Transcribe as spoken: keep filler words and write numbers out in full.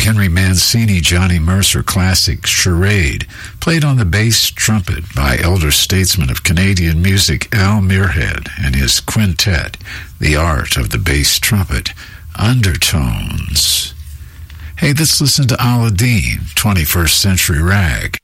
Henry Mancini, Johnny Mercer classic Charade, played on the bass trumpet by elder statesman of Canadian music Al Muirhead and his quintet, The Art of the Bass Trumpet, Undertones. Hey, let's listen to Aladdin, twenty-first Century Rag.